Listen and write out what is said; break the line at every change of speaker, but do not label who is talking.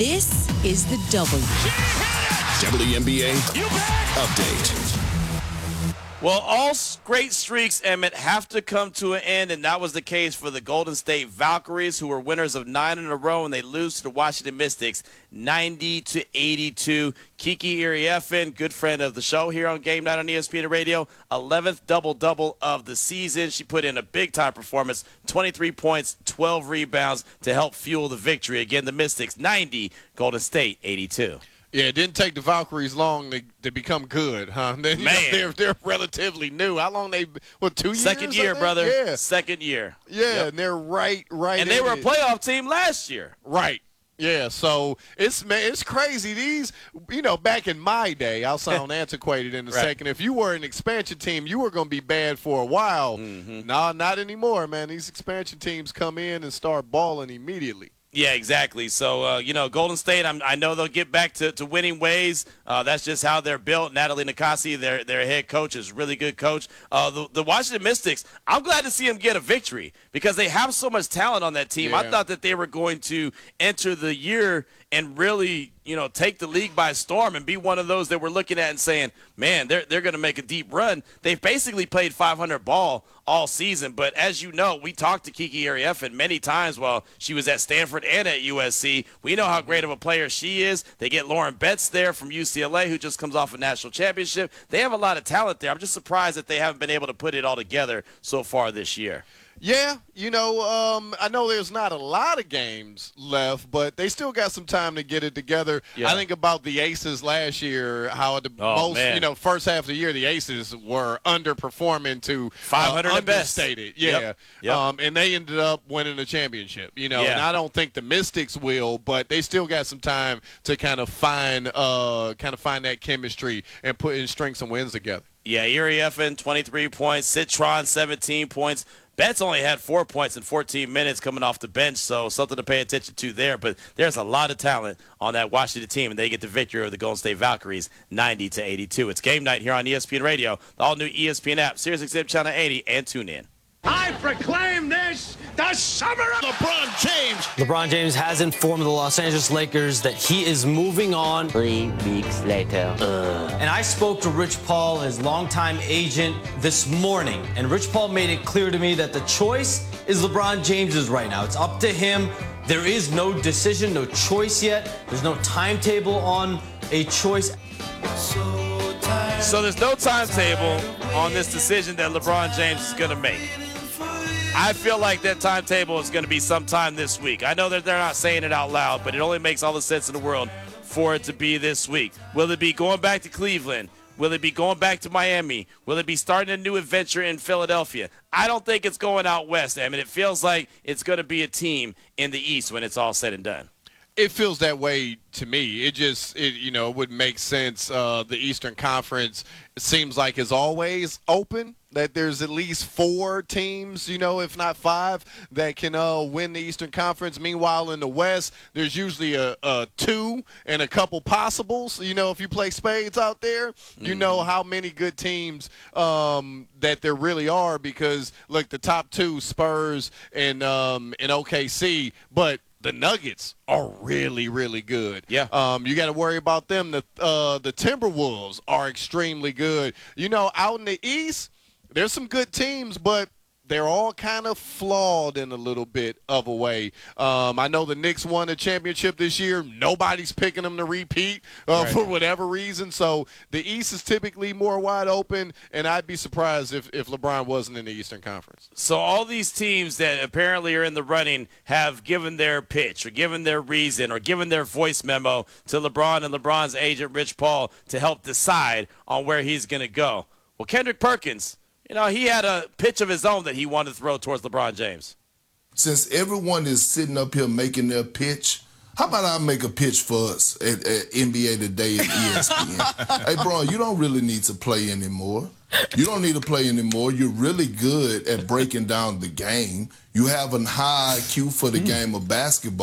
This is the
WNBA update.
Well, all great streaks, Emmett, have to come to an end, and that was the case for the Golden State Valkyries, who were winners of 9 in a row, and they lose to the Washington Mystics 90-82. Kiki Iriafen, good friend of the show here on Game Night on ESPN Radio, 11th double-double of the season. She put in a big-time performance, 23 points, 12 rebounds to help fuel the victory. Again, the Mystics 90, Golden State 82.
Yeah, it didn't take the Valkyries long to become good, huh? They're relatively new. How long 2 years?
Second year, brother.
Yeah.
Second year.
Yeah,
yep.
And they're right.
And they were a playoff team last year.
Right. Yeah, so it's crazy. These, back in my day, I'll sound antiquated in a second. If you were an expansion team, you were going to be bad for a while.
Mm-hmm.
No, not anymore, man. These expansion teams come in and start balling immediately.
Yeah, exactly. So, Golden State, I know they'll get back to winning ways. That's just how they're built. Natalie Nikasi, their head coach, is a really good coach. The Washington Mystics, I'm glad to see them get a victory because they have so much talent on that team.
Yeah.
I thought that they were going to enter the year and really, take the league by storm and be one of those that we're looking at and saying, man, they're going to make a deep run. They've basically played 500 ball all season. But as you know, we talked to Kiki Iriafen many times while she was at Stanford and at USC. We know how great of a player she is. They get Lauren Betts there from UCLA, who just comes off a national championship. They have a lot of talent there. I'm just surprised that they haven't been able to put it all together so far this year.
Yeah, I know there's not a lot of games left, but they still got some time to get it together. Yeah. I think about the Aces last year, how first half of the year, the Aces were underperforming to
500
understated.
Yeah.
Yep. And they ended up winning the championship, and I don't think the Mystics will, but they still got some time to kind of find that chemistry and put in strengths and wins together.
Yeah, Iriafen, 23 points, Citron, 17 points. Betts only had 4 points in 14 minutes coming off the bench, so something to pay attention to there. But there's a lot of talent on that Washington team, and they get the victory over the Golden State Valkyries 90-82. It's Game Night here on ESPN Radio, the all-new ESPN app, SiriusXM Channel 80, and tune in.
I proclaim this the summer of LeBron James.
LeBron James has informed the Los Angeles Lakers that he is moving on.
3 weeks later.
And I spoke to Rich Paul, his longtime agent, this morning. And Rich Paul made it clear to me that the choice is LeBron James's right now. It's up to him. There is no decision, no choice yet. There's no timetable on a choice.
So there's no timetable on this decision that LeBron James is going to make. I feel like that timetable is going to be sometime this week. I know that they're not saying it out loud, but it only makes all the sense in the world for it to be this week. Will it be going back to Cleveland? Will it be going back to Miami? Will it be starting a new adventure in Philadelphia? I don't think it's going out west, I mean, it feels like it's going to be a team in the East when it's all said and done.
It feels that way to me. It would make sense. The Eastern Conference, it seems like, is always open, that there's at least 4 teams, if not 5, that can win the Eastern Conference. Meanwhile, in the West, there's usually a 2 and a couple possibles. If you play spades out there, you know how many good teams that there really are because, look, the top 2, Spurs and OKC, but the Nuggets are really, really good.
Yeah.
You got to worry about them. The Timberwolves are extremely good. Out in the East, there's some good teams, but they're all kind of flawed in a little bit of a way. I know the Knicks won a championship this year. Nobody's picking them to repeat for whatever reason. So the East is typically more wide open, and I'd be surprised if LeBron wasn't in the Eastern Conference.
So all these teams that apparently are in the running have given their pitch or given their reason or given their voice memo to LeBron and LeBron's agent, Rich Paul, to help decide on where he's going to go. Well, Kendrick Perkins, he had a pitch of his own that he wanted to throw towards LeBron James.
Since everyone is sitting up here making their pitch, how about I make a pitch for us at NBA Today and ESPN? Hey, bro, you don't really need to play anymore. You don't need to play anymore. You're really good at breaking down the game. You have a high IQ for the game of basketball.